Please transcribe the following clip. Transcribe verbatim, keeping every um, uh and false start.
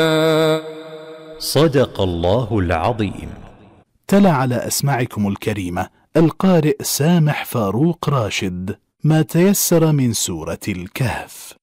صدق الله العظيم. تلا على أسماعكم الكريمة القارئ سامح فاروق راشد ما تيسر من سورة الكهف.